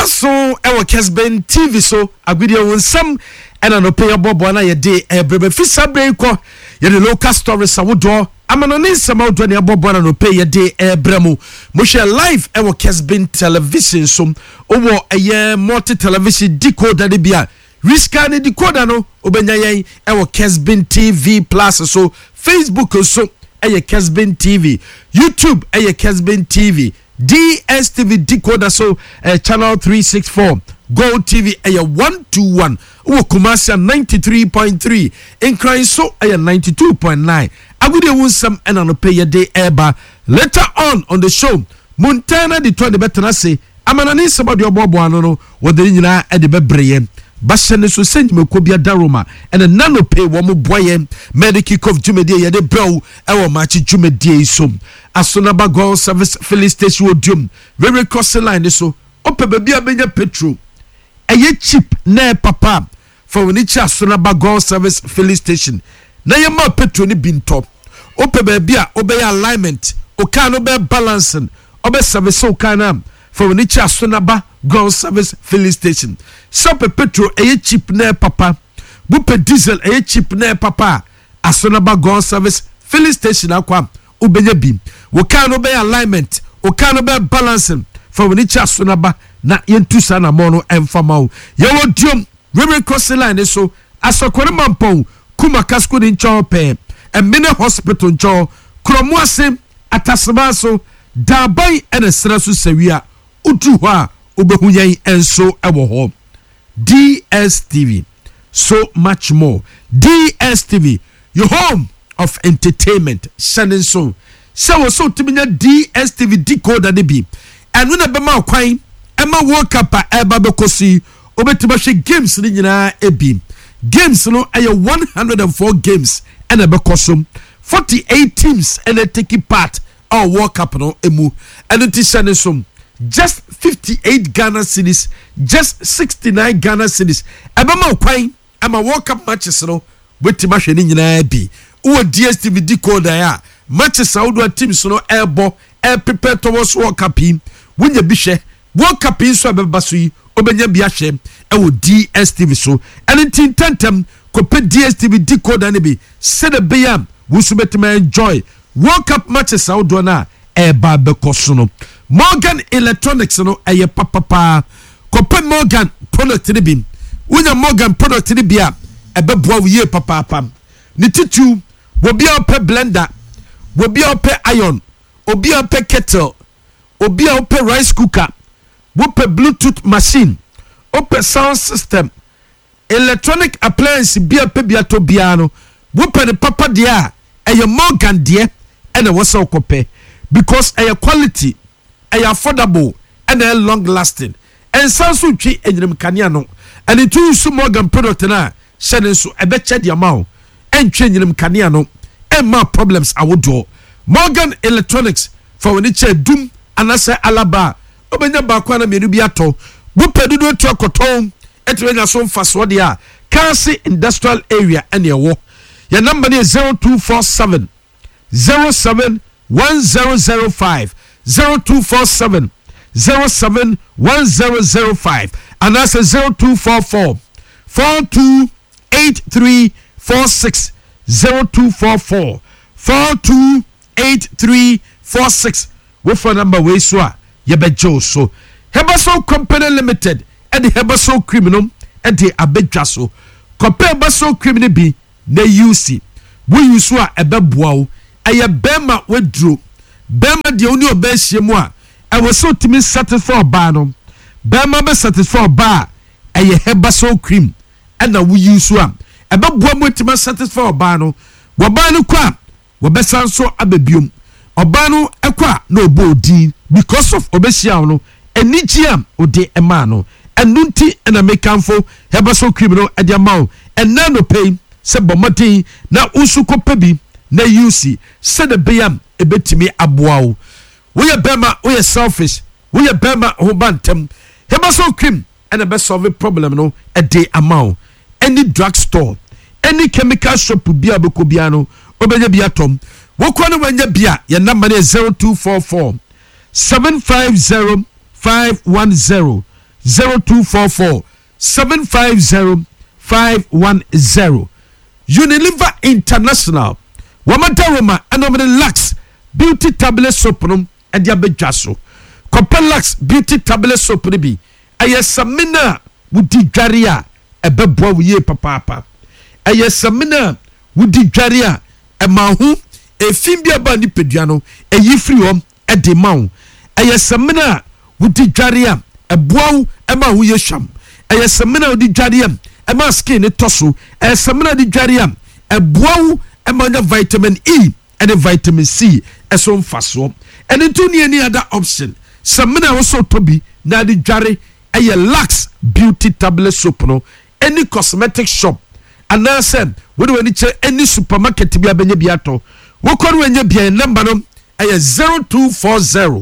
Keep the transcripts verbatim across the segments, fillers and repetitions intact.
so ewo Kesben T V so agudie wonsam ena no pay bobo na ye de ebrebe fisa breako ye the local stories awodo amano ne nsama wodo ne bobo na no pay ye de ebremu mo share live ewo Kesben television so owo eye multi television decoder de bia riska ne decoder no obenya yen ewo Kesben T V plus so Facebook so eye Kesben T V YouTube eye Kesben T V D S T V decoder so uh, channel three sixty-four Gold T V aya one twenty-one wo Kumasi ninety-three point three Nkran so aya ninety-two point nine agude wunsam ena no pay day eba later on on the show Montana the twenty betena say amanani sabodi obobo ano no wo de nyina e de bebreye basene so senjime kobia daroma ena nano pay wo mo boye medical of jumedie ye de bro e wo machi jumedie so Asonaba Gold Service Filling Station Odium very crossing line so ope baby abenya petrol eye cheap na papa for when each Asonaba Gold Service Filling Station na ye ma petrol ni binto ope baby a obey alignment o kan obey balancing obey service o kan for when each Asonaba Gold Service Filling Station so petrol eye cheap na papa bupe diesel eye cheap na papa Asonaba Gold Service Filling Station akwa ubenya bi wo kan obey alignment wo kan obey balancing for when each Asonaba na yentu sana mono emfama wo ye wo diom river crossing line so asokore mampon kuma kasko din chope emene hospital ncho kromo asem atasema so dabai ene sra so sawia utu ho a obehu yen enso ewo ho D S T V so much more D S T V your home of entertainment shining so so so timinya D S T V decoder de bi enu na be ma kwan e ma World Cup e ba be kosi obetima hwe games ni nyina e bi games no aye one hundred four games and e be kosom forty-eight teams and they take part or World Cup no emu enu ti shining so just fifty-eight Ghana cedis just sixty-nine Ghana cedis e be ma kwan e ma World Cup matches no wetima hwe ni nyina bi o D S T V decoder ya matches Saudi teams no airbo air prepare towards World Cup wunya bihwe World Cup so abeba so yi obenya bia hwe e wo D S T V so anything tentem ko pe D S T V decoder ne bi se de bia wo so betima enjoy World Cup matches Saudi na e ba be koso no Morgan Electronics no eye papa ko pe Morgan product ne bi wunya Morgan product ne bia e be boa wo ye papa pam ni titu obi a pe blender obi a pe iron obi a pe kettle obi a pe rice cooker wo pe bluetooth machine open sound system electronic appliance bia pe bia to bia no wo pe ne papa dia e ye Morgan dia e na wo se okope because e quality e affordable and e long lasting and sanso twi enyim kanea no and it use Morgan product na shene so e be che dia ma entwe nyinam kanea no emma problems awodo Morgan Electronics for when it dum anase alaba obenya ba kwa na meru bi ato bu pedudo to akoton etwenya so mfaso de a Kasi Industrial Area ene wo your number is zero two four seven zero seven one zero zero five zero two four seven zero seven one zero zero five and that's zero two four four four two eight three four six zero two four four four two eight three four six with phone number we so ye bejo so Hebaso Company Limited and the Hebaso Criminal and the abedwa so compare Hebaso Criminal bi na U C we use a ebeboa aye bema wedro bema de oni obehye mu a e wo so timi satisfy ba no bema be satisfy ba aye Hebaso Cream and na we use a ebeboa mu timi satisfy oba no woba no kwa wobesan so abebiom oba no ekwa na obodi because of obehia no enigiam ode ema no enunti na mekanfo Hebaso criminal ediamao enna no pay se bomodin na usuko pebi na uc se de beyam ebetimi aboawo we ye bema we ye selfish we ye bema ho bantem Hebaso crim and a best solve problem no a day amount any drugstore any chemical shop bia bekobiano obenya bia tom wo kwa no wanya bia your number is zero two four four seven five zero five one zero zero two four four seven five zero five one zero. Unilever International Wamadaroma anomene Lux Beauty Tablet Soap no e dia bedwaso. Kopel Lux Beauty Tablet Soap no bi ayesamina wudi dware a ebeboa wiye papapa. Ayesamina wudi dware a emahu efim bia ba ni pedua no eyi free hom e de mawo. Ayesamina wudi dware a eboa ema hu ye hwam. Ayesamina wudi dware a ema skin ne toso. Ayesamina di dware a eboa ema na vitamin E and vitamin C eso mfaso. And into ni any other option. Samina also tobi na di dware eye Lux Beauty Tablet Soap no any cosmetic shop anase we do any any supermarket bia benye biato wo kono enye bia number no eye zero two four zero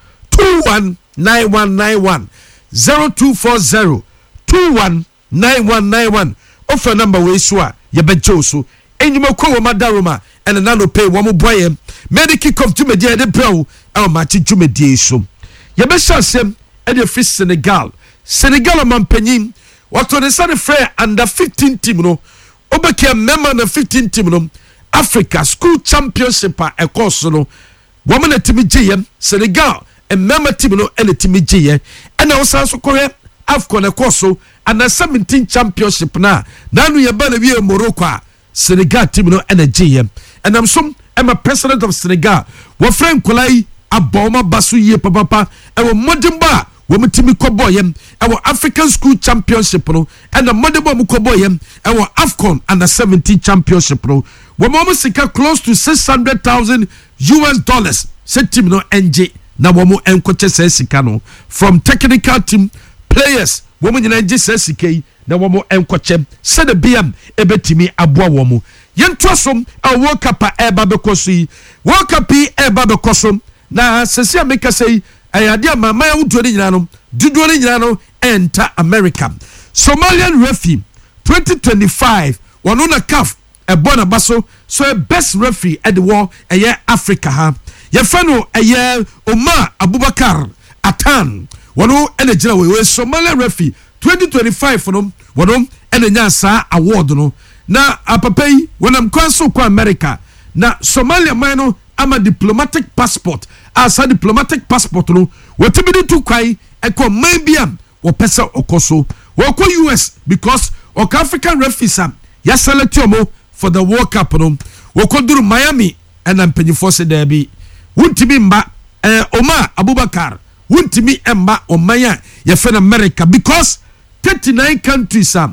two one nine one nine one zero two four zero two one nine one nine one offer number we so a ye bejo so enyuma ko wo madaroma and nano pay wo mo boye medical of tumedie de bro e ma chi tumedie so ye be shasem e de free Senegal Senegal mampanyin wato ne sane free under fifteen team no obeke member na fifteen team no Africa School Championship a course no woman timi gye Senegal e member team no e timi gye e na wosan so kore AFCON e course under seventeen championship na nanu ye ba na wie Morocco a Senegal team no e na gye and I'm some I'm a president of Senegal wo friend kolai aboma basu ye papa e wo modimba wo mutimi koboyem e wo African School Championship no and the modimba mu koboyem e wo AFCON under seventeen championship no wo mo sika close to six hundred thousand U S dollars se team no enje na wo mo enkoche se sika no from technical team players wo mo nyina enje se sika yi na wo mo enkoche se the B M ebetimi aboa wo mo yentosom a World Cup e ba bekoso yi World Cup e ba bekoso na sesi ameka sei ayade amama ya wudo ni nyina no dudo ni nyina no enter America. Somalian referee twenty twenty-five wono na C A F e bona baso so a best referee at the war eye Africa ha ye fano eye Omar Abubakar Atan wono ene gira we Somalian referee twenty twenty-five no wono ene nya sa award no na apapai wonam kwanso kwa America na Somalia man no ama diplomatic passport asa diplomatic passport no wotibidi to kwai eko man biam wo pesa okoso wo ko U S because ok African referees am ya select omo for the World Cup no wo ko duru Miami and am penifo se there bi wuntimi mba eh Omar Abubakar wuntimi emba omanya ye fe na America because thirty-nine countries am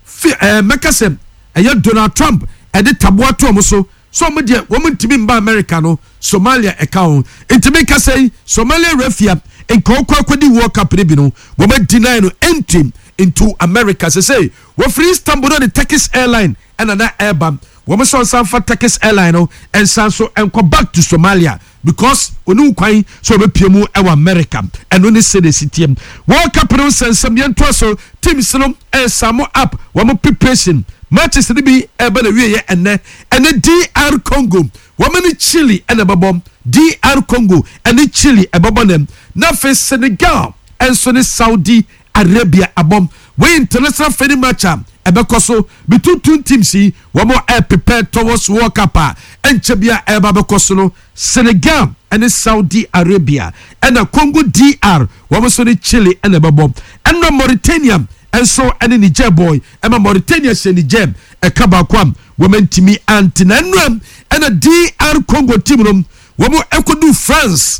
eh mekasem eye Donald Trump e de taboa to omo so so mo de wo ntimi mba America no Somalia account intimi ka say Somalia refia en kokwa kwadi World Cup bi no wo ma deny no entry into America say say wo free Istanbul no the Turkish airline and na airbam wo mo so san for Turkish airline no and san so en go back to Somalia because onu kwan so be piemu e wa America and no say the city World Cup no sensam yento so teams no e samo up wo mo preparation matches ni bi ebe na wie ye enne ene D R Congo woman Chile ene babom D R Congo ene Chile ebabonam na fe Senegal enso ne Saudi Arabia abom we international friendly match ebe koso between two teams yi wo mo e prepare towards World Cup enche bia ebe bekoso no Senegal ene Saudi Arabia ene Congo D R wo mo so ne Chile ene babom ene Mauritania enso ene Niger boy ema Mauritania se Niger e kaba kwam women timi antinanram ene D R Congo team no wo mo ekodu France